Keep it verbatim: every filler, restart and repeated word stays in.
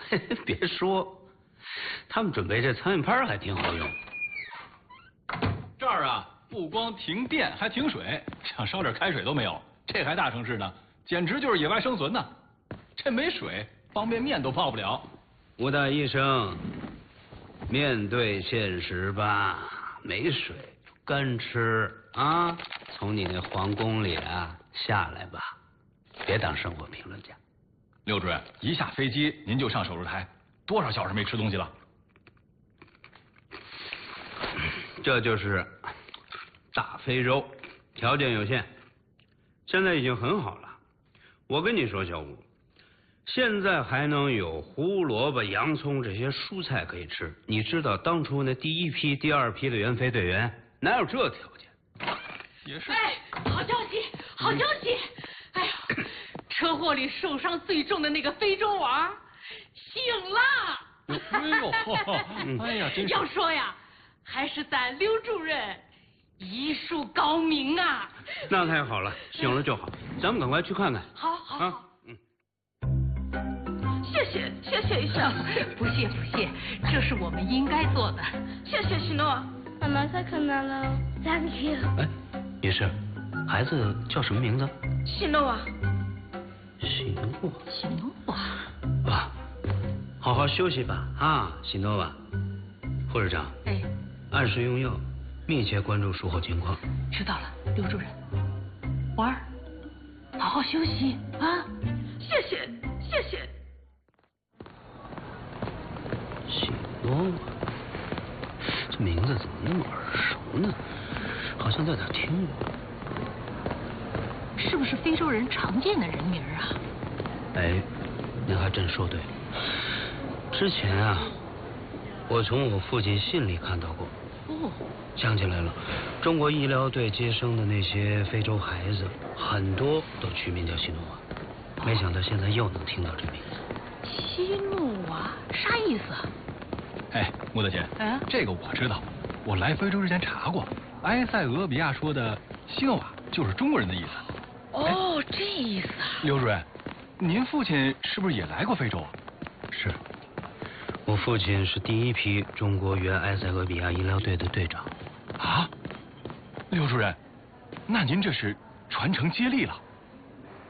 别说，他们准备这苍蝇拍还挺好用。 这儿啊，不光停电，还停水，想烧点开水都没有。这还大城市呢，简直就是野外生存呢。这没水，方便面都泡不了。 吴大医生，面对现实吧，没水，干吃啊！从你那皇宫里啊下来吧，别当生活评论家。 刘主任，一下飞机您就上手术台，多少小时没吃东西了？ 这就是大非洲，条件有限，现在已经很好了。我跟你说，小吴，现在还能有胡萝卜、洋葱这些蔬菜可以吃。你知道当初那第一批、第二批的援非队员哪有这条件？ 也是。 哎，好消息，好消息！嗯、哎呀，车祸里受伤最重的那个非洲娃醒了。 哎呦，哎呀，真是。 要说呀，还是咱刘主任医术高明啊。 那太好了，醒了就好，咱们赶快去看看。 好好好。 啊嗯。 谢谢谢谢医生，不谢不谢，这是我们应该做的。谢谢喜诺。 妈妈太可爱了 ，Thank you。 哎，女士，孩子叫什么名字？ 喜诺啊。 喜诺。 喜诺啊。 啊，好好休息吧啊，喜诺瓦。护士长。 哎。 按时用药，密切关注术后情况。 知道了，刘主任。婉儿，好好休息啊。谢谢谢谢。 喜诺瓦，这名字怎么那么耳熟呢？好像在哪儿听过。 是不是非洲人常见的人名啊？ 哎，您还真说对了。之前啊，我从我父亲信里看到过。 哦。 想起来了，中国医疗队接生的那些非洲孩子，很多都取名叫喜诺瓦。没想到现在又能听到这名字。 西诺瓦啥意思啊？ 哎，穆大姐， 嗯， 这个我知道，我来非洲之前查过，埃塞俄比亚说的西诺瓦就是中国人的意思。 哦，这意思啊。 刘主任，您父亲是不是也来过非洲啊？ 是，我父亲是第一批中国原埃塞俄比亚医疗队的队长。 啊，刘主任，那您这是传承接力了。